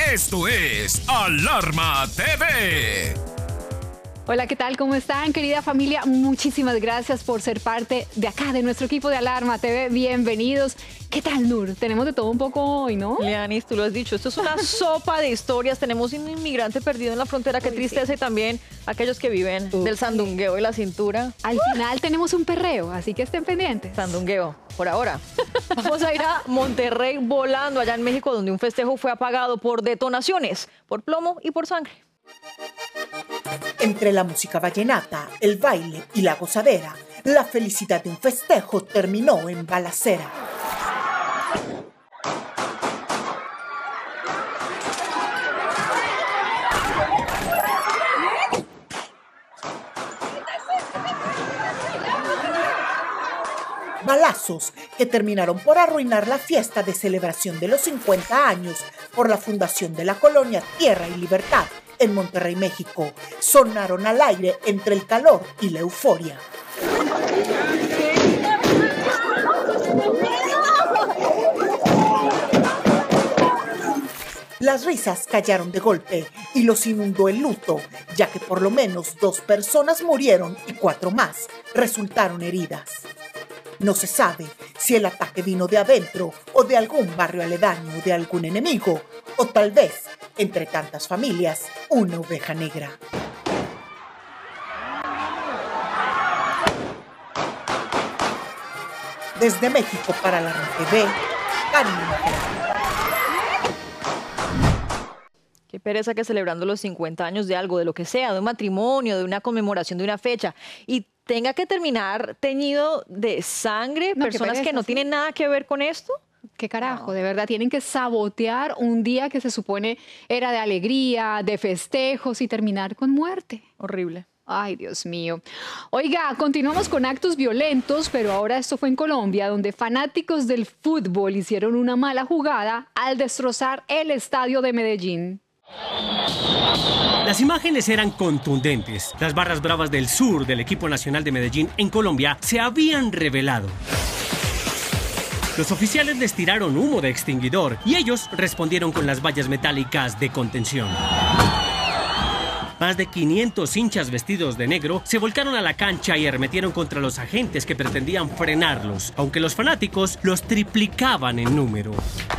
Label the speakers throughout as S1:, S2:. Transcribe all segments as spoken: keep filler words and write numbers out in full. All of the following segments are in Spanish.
S1: Esto es Alarma T V.
S2: Hola, ¿qué tal? ¿Cómo están, querida familia? Muchísimas gracias por ser parte de acá, de nuestro equipo de Alarma T V. Bienvenidos. ¿Qué tal, Nur? Tenemos de todo un poco hoy, ¿no?
S3: Leanis, tú lo has dicho, esto es una sopa de historias. Tenemos un inmigrante perdido en la frontera, qué tristeza, y también aquellos que viven Uf. del sandungueo y la cintura.
S2: Al uh. final tenemos un perreo, así que estén pendientes.
S3: Sandungueo, por ahora. Vamos a ir a Monterrey volando, allá en México, donde un festejo fue apagado por detonaciones, por plomo y por sangre.
S4: Entre la música vallenata, el baile y la gozadera, la felicidad de un festejo terminó en balacera. Balazos que terminaron por arruinar la fiesta de celebración de los cincuenta años por la fundación de la colonia Tierra y Libertad en Monterrey, México. Sonaron al aire entre el calor y la euforia. Las risas callaron de golpe y los inundó el luto, ya que por lo menos dos personas murieron y cuatro más resultaron heridas. No se sabe si el ataque vino de adentro o de algún barrio aledaño o de algún enemigo, o tal vez, entre tantas familias, una oveja negra. Desde México para la R T V, Karina.
S3: Qué pereza que celebrando los cincuenta años de algo, de lo que sea, de un matrimonio, de una conmemoración de una fecha, y tenga que terminar teñido de sangre, no, personas pereza, que no ¿sí? tienen nada que ver con esto.
S2: ¿Qué carajo? No. De verdad, tienen que sabotear un día que se supone era de alegría, de festejos, y terminar con muerte.
S3: Horrible.
S2: Ay, Dios mío. Oiga, continuamos con actos violentos, pero ahora esto fue en Colombia, donde fanáticos del fútbol hicieron una mala jugada al destrozar el estadio de Medellín.
S5: Las imágenes eran contundentes. Las barras bravas del sur del equipo nacional de Medellín en Colombia se habían revelado. Los oficiales les tiraron humo de extinguidor y ellos respondieron con las vallas metálicas de contención. Más de quinientos hinchas vestidos de negro se volcaron a la cancha y arremetieron contra los agentes que pretendían frenarlos, aunque los fanáticos los triplicaban en número.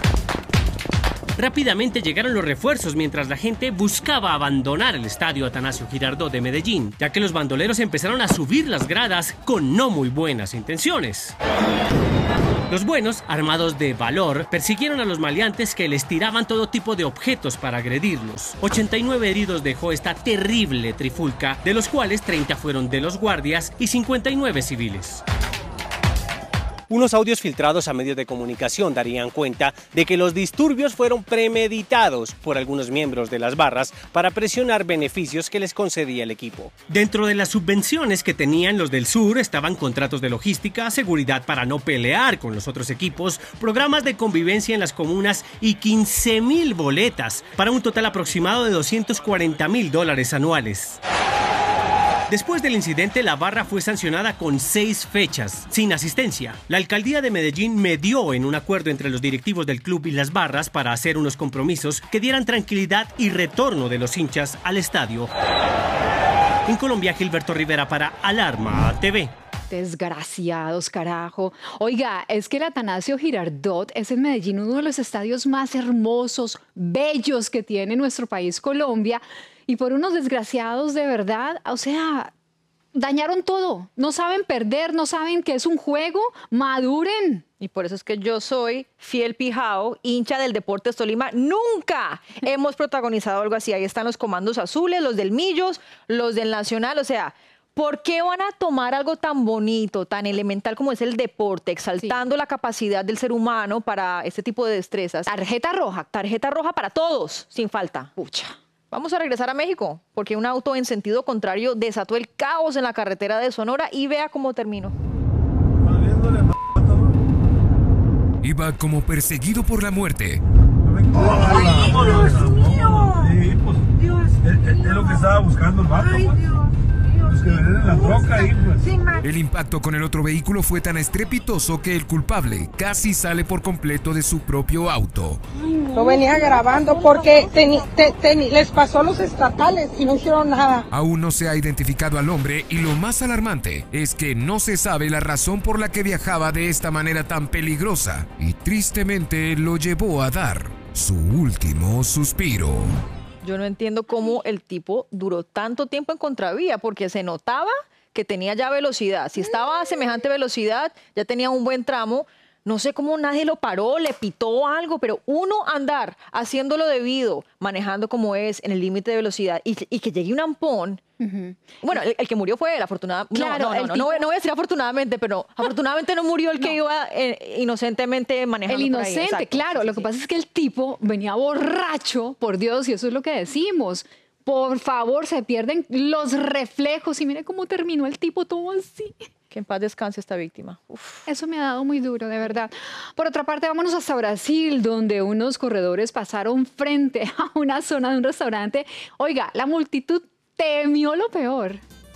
S5: Rápidamente llegaron los refuerzos mientras la gente buscaba abandonar el estadio Atanasio Girardot de Medellín, ya que los bandoleros empezaron a subir las gradas con no muy buenas intenciones. Los buenos, armados de valor, persiguieron a los maleantes que les tiraban todo tipo de objetos para agredirlos. ochenta y nueve heridos dejó esta terrible trifulca, de los cuales treinta fueron de los guardias y cincuenta y nueve civiles. Unos audios filtrados a medios de comunicación darían cuenta de que los disturbios fueron premeditados por algunos miembros de las barras para presionar beneficios que les concedía el equipo. Dentro de las subvenciones que tenían los del sur estaban contratos de logística, seguridad para no pelear con los otros equipos, programas de convivencia en las comunas y quince mil boletas, para un total aproximado de doscientos cuarenta mil dólares anuales. Después del incidente, la barra fue sancionada con seis fechas, sin asistencia. La alcaldía de Medellín medió en un acuerdo entre los directivos del club y las barras para hacer unos compromisos que dieran tranquilidad y retorno de los hinchas al estadio. En Colombia, Gilberto Rivera para Alarma T V.
S2: Desgraciados, carajo. Oiga, es que el Atanasio Girardot es en Medellín uno de los estadios más hermosos, bellos que tiene nuestro país, Colombia. Y por unos desgraciados de verdad, o sea, dañaron todo. No saben perder, no saben que es un juego, maduren.
S3: Y por eso es que yo soy fiel pijao, hincha del Deportes Tolima. Nunca hemos protagonizado algo así. Ahí están los comandos azules, los del Millos, los del Nacional, o sea... ¿Por qué van a tomar algo tan bonito, tan elemental como es el deporte, exaltando sí. la capacidad del ser humano para este tipo de destrezas?
S2: Tarjeta roja.
S3: Tarjeta roja para todos, sin falta. Pucha. Vamos a regresar a México, porque un auto en sentido contrario desató el caos en la carretera de Sonora y vea cómo terminó.
S1: Iba como perseguido por la muerte.
S6: ¡Ay, Dios mío! Sí, pues, Dios mío. Es lo que estaba buscando el vato. Ay, Dios mío. Los que venden la troca ahí, pues.
S1: El impacto con el otro vehículo fue tan estrepitoso que el culpable casi sale por completo de su propio auto.
S7: Lo venía grabando porque teni, te, teni, les pasó los estatales y no hicieron nada.
S1: Aún no se ha identificado al hombre y lo más alarmante es que no se sabe la razón por la que viajaba de esta manera tan peligrosa y tristemente lo llevó a dar su último suspiro.
S3: Yo no entiendo cómo el tipo duró tanto tiempo en contravía, porque se notaba que tenía ya velocidad. Si estaba a semejante velocidad, ya tenía un buen tramo. No sé cómo nadie lo paró, le pitó algo, pero uno andar haciéndolo debido, manejando como es, en el límite de velocidad, y, y que llegue un ampón. Uh-huh. Bueno, el, el que murió fue él, afortunadamente.
S2: Claro,
S3: no, no, no, no,
S2: tipo...
S3: no, no voy a decir afortunadamente, pero afortunadamente no murió el que no. iba eh, inocentemente manejando.
S2: El inocente,
S3: por ahí.
S2: claro.
S3: Sí,
S2: lo
S3: sí.
S2: que pasa es que el tipo venía borracho, por Dios, y eso es lo que decimos. Por favor, se pierden los reflejos y mire cómo terminó el tipo todo así.
S3: Que en paz descanse esta víctima. Uf.
S2: Eso me ha dado muy duro, de verdad. Por otra parte, vámonos hasta Brasil, donde unos corredores pasaron frente a una zona de un restaurante. Oiga, la multitud temió lo peor.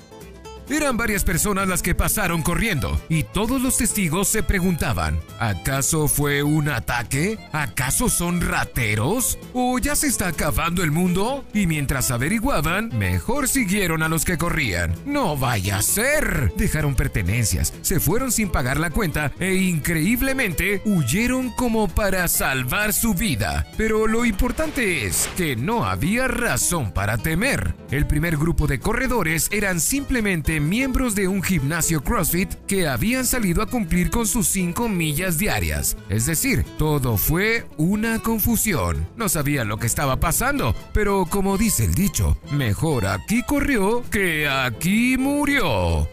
S1: Eran varias personas las que pasaron corriendo y todos los testigos se preguntaban, ¿acaso fue un ataque? ¿Acaso son rateros? ¿O ya se está acabando el mundo? Y mientras averiguaban, mejor siguieron a los que corrían. ¡No vaya a ser! Dejaron pertenencias, se fueron sin pagar la cuenta e increíblemente huyeron como para salvar su vida. Pero lo importante es que no había razón para temer. El primer grupo de corredores eran simplemente miembros de un gimnasio CrossFit que habían salido a cumplir con sus cinco millas diarias. Es decir, todo fue una confusión. No sabían lo que estaba pasando, pero como dice el dicho, mejor aquí corrió que aquí murió.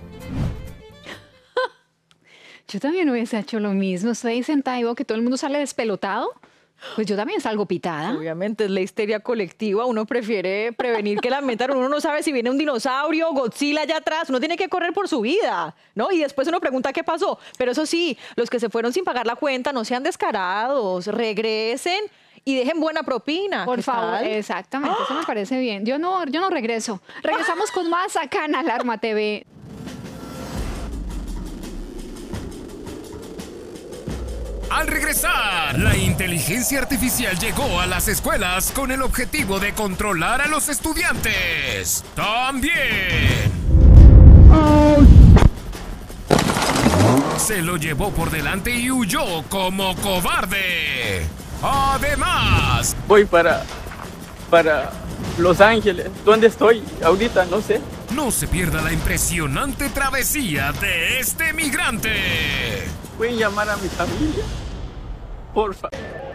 S2: Yo también hubiese hecho lo mismo. Estoy ahí sentada y veo que todo el mundo sale despelotado. Pues yo también salgo pitada.
S3: Obviamente es la histeria colectiva. Uno prefiere prevenir que lamentar. Uno no sabe si viene un dinosaurio, Godzilla allá atrás. Uno tiene que correr por su vida, ¿no? Y después uno pregunta qué pasó. Pero eso sí, los que se fueron sin pagar la cuenta, no sean descarados. Regresen y dejen buena propina.
S2: Por favor,
S3: tal?
S2: exactamente. ¡Ah! Eso me parece bien. Yo no, yo no regreso. Regresamos con más acá en Alarma T V.
S1: Al regresar, la inteligencia artificial llegó a las escuelas con el objetivo de controlar a los estudiantes. También se lo llevó por delante y huyó como cobarde. Además,
S8: voy para, para Los Ángeles. ¿Dónde estoy ahorita? No sé.
S1: No se pierda la impresionante travesía de este migrante.
S8: ¿Pueden llamar a mi familia? Porfa.